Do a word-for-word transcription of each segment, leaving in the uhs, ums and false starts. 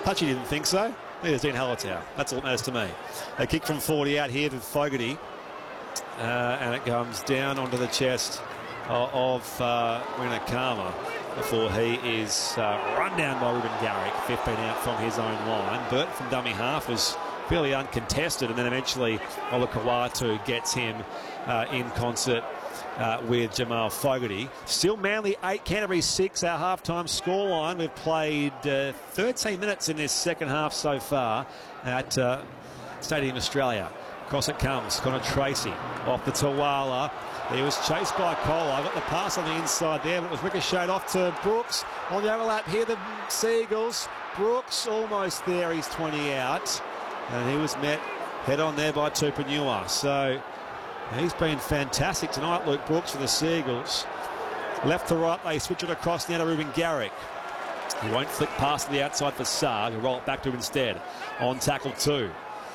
Hutchie didn't think so. There's Dean Hallertau. That's all that matters to me. They kick from forty out here to Fogarty. Uh, and it comes down onto the chest of, of uh, Winakama before he is uh, run down by Ruben Garrick. fifteen out from his own line. Burton from dummy half was fairly uncontested, and then eventually Olakau'atu gets him uh, in concert uh, with Jamal Fogarty. Still Manly eight, Canterbury six, our halftime scoreline. We've played uh, thirteen minutes in this second half so far at uh, Stadium Australia. Across it comes, Connor Tracy off the Tawala. He was chased by Kola. Got the pass on the inside there, but it was ricocheted off to Brooks. On the overlap here, the Seagulls. Brooks almost there, he's twenty out. And he was met head on there by Tupanua. So he's been fantastic tonight, Luke Brooks, for the Seagulls. Left to right, they switch it across now to Ruben Garrick. He won't flick past to the outside for Saab. He'll roll it back to him instead. On tackle two.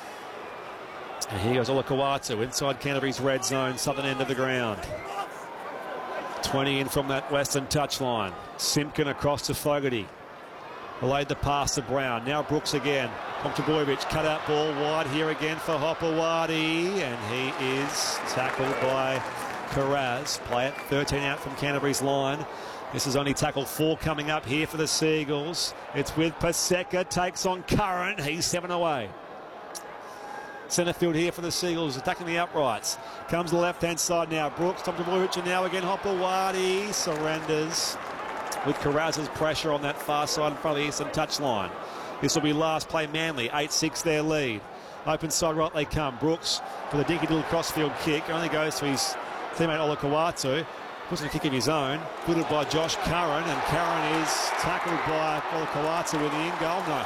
And here goes Olakau'atu inside Canterbury's red zone, southern end of the ground. twenty in from that western touchline. Simpkin across to Fogarty. Relayed the pass to Brown. Now Brooks again. Tomtobojevic, cut out ball wide here again for Hopewadi. And he is tackled by Carraz. Play it thirteen out from Canterbury's line. This is only tackle four coming up here for the Seagulls. It's with Paseka, takes on Curran. He's seven away. Centre field here for the Seagulls, attacking the uprights. Comes to the left-hand side now. Brooks, Tomtobojevic, and now again Hopewadi surrenders with Carraz's pressure on that far side in front of the eastern touchline. This will be last play Manly, eight six their lead. Open side right they come. Brooks for the dinky little crossfield kick. Only goes to his teammate Olakau'atu. Puts in a kick of his own. Fielded by Josh Curran, and Curran is tackled by Olakau'atu with the in goal. No,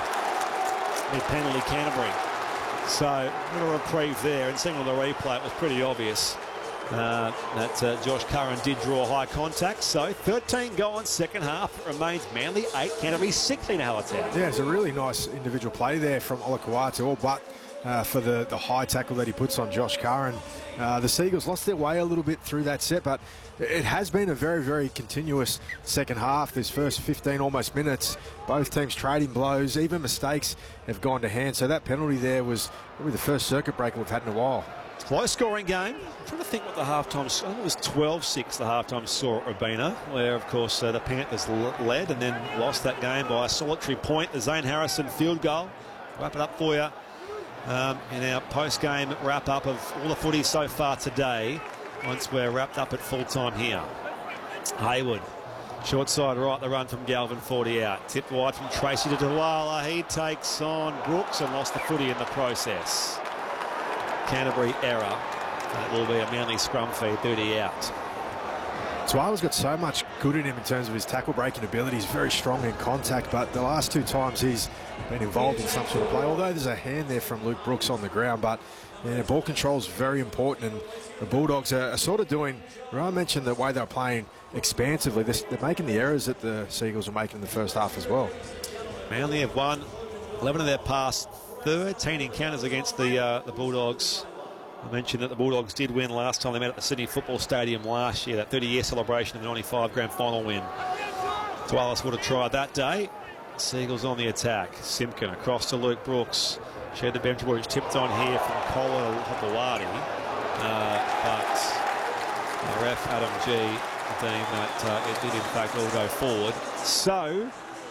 high. Mid penalty Canterbury. So, a little reprieve there, and seeing on the replay, it was pretty obvious uh, that uh, Josh Curran did draw high contact. So, thirteen gone, second half. It remains Manly eight, Canterbury sixteen, Hallertau. Yeah, it's a really nice individual play there from Olakau'atu, all but uh, for the, the high tackle that he puts on Josh Curran. Uh, the Seagulls lost their way a little bit through that set, but it has been a very, very continuous second half. This first fifteen almost minutes, both teams trading blows, even mistakes have gone to hand. So that penalty there was probably the first circuit breaker we've had in a while. Low scoring game. I'm trying to think what the halftime, I think it was twelve six the halftime saw at Robina, where of course uh, the Panthers led and then lost that game by a solitary point. The Zane Harrison field goal. Wrap it up for you um, in our post-game wrap-up of all the footy so far today, once we're wrapped up at full time here. Hayward, short side right, the run from Galvin, forty out. Tipped wide from Tracy to Tawala. He takes on Brooks and lost the footy in the process. Canterbury error. That will be a Manly scrum feed, thirty out. Tawala's got so much good in him in terms of his tackle breaking ability. He's very strong in contact, but the last two times he's been involved in some sort of play, although there's a hand there from Luke Brooks on the ground, but yeah, ball control is very important, and the Bulldogs are, are sort of doing, Ryan mentioned the way they're playing expansively, they're, they're making the errors that the Seagulls are making in the first half as well. Manly have won eleven of their past thirteen encounters against the, uh, the Bulldogs. I mentioned that the Bulldogs did win last time they met at the Sydney Football Stadium last year, that thirty year celebration of the ninety-five grand final win. Tualis would have tried that day. Seagulls on the attack. Simpkin across to Luke Brooks. Shared the bench where he's tipped on here from Kola to Hopewadi. Uh, but the ref, Adam G, deemed that uh, it did in fact all go forward. So,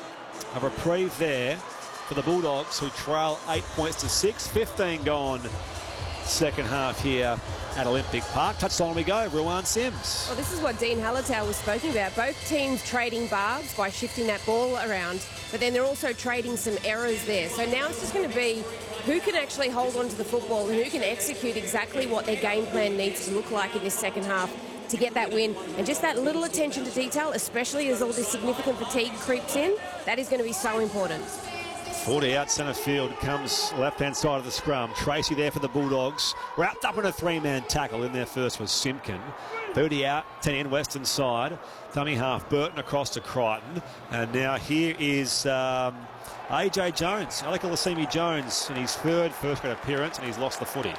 a reprieve there for the Bulldogs, who trail eight points to six. fifteen gone. Second half here at Olympic Park. Touchline we go, Ruan Sims. Well, this is what Dean Hallertau was speaking about. Both teams trading barbs by shifting that ball around, but then they're also trading some errors there. So now it's just going to be who can actually hold on to the football and who can execute exactly what their game plan needs to look like in this second half to get that win. And just that little attention to detail, especially as all this significant fatigue creeps in, that is going to be so important. forty out centre field, comes left-hand side of the scrum. Tracy there for the Bulldogs. Wrapped up in a three-man tackle. In there first was Simpkin. thirty out, ten in, western side. Dummy half, Burton across to Crichton. And now here is um, A J Jones, Alec Olasimi Jones, in his third first-grade appearance, and he's lost the footy.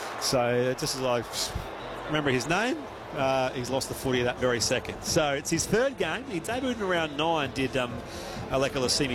So just as I remember his name, uh, he's lost the footy that very second. So it's his third game. He debuted in around nine, did um, Alec Olasimi